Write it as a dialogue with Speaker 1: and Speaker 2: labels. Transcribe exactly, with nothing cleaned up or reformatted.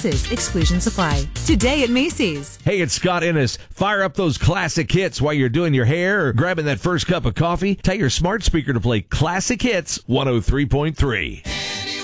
Speaker 1: purposes. Exclusions apply. Today at Macy's.
Speaker 2: Hey, it's Scott Innes. Fire up those classic hits while you're doing your hair or grabbing that first cup of coffee. Tell your smart speaker to play Classic Hits one oh three point three.